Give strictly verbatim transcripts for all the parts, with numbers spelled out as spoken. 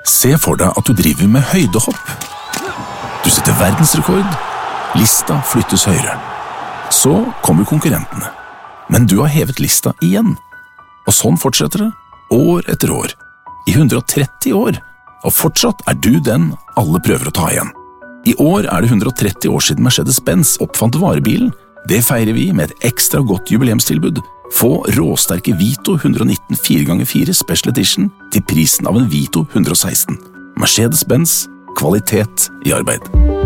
Se for deg at du driver med høydehopp. Du setter verdensrekord. Lista flyttes høyere. Så kommer konkurrentene. Men du har hevet lista igjen. Og sånn fortsetter det, år etter år. I hundre og tretti år. Og fortsatt er du den alle prøver å ta igjen. I år er det hundre og tretti år siden Mercedes-Benz oppfant varebilen. Det feirer vi med et ekstra godt jubileumstilbud. Få råsterke Vito hundre og nitten fire ganger fire Special Edition til prisen av en Vito hundre og seksten. Mercedes-Benz, kvalitet i arbeid.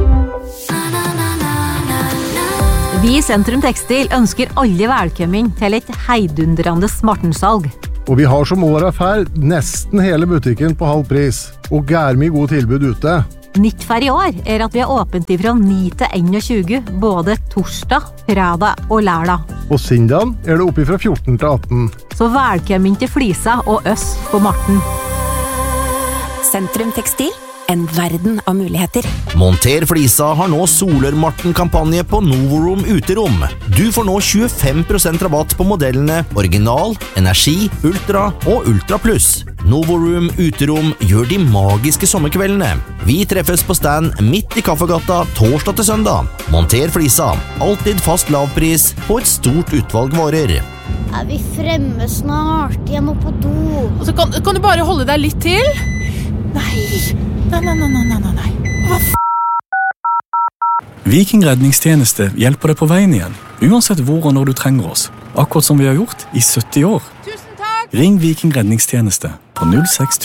Vi i Sentrum Tekstil ønsker alle velkommen til et heidundrende smartensalg. Og vi har som året ferd nesten hele butikken på halv pris, og gærmig gode tilbud ute. Nytt for i år er at vi er åpent fra ni til enogtjue, både torsdag, fredag og lørdag. På Sindan er det oppe fra fjorten til atten. Så velkommen til Flisa og Øss på Marten. Sentrum Tekstil, en verden av muligheter. Monter Flisa har nå Soler-Marten-kampanje på Novorum Uterom. Du får nå tjuefem prosent rabatt på modellene Original, Energi, Ultra og Ultra Plus. Novorum Uterom gjør de magiske sommerkveldene. Vi treffes på stand midt i Kaffegata torsdag til søndag. Monter Flisa, alltid fast lavpris på et stort utvalg varer. Er vi fremme snart? Jeg må på do. Og så kan, kan du bare holde deg litt til? Nei, nei, nei, nei, nei, nei, nei. Hva f***? Viking redningstjeneste hjelper deg på veien igjen, uansett hvor og når du trenger oss. Akkurat som vi har gjort i sytti år. Tusen takk! Ring Viking redningstjeneste på null seks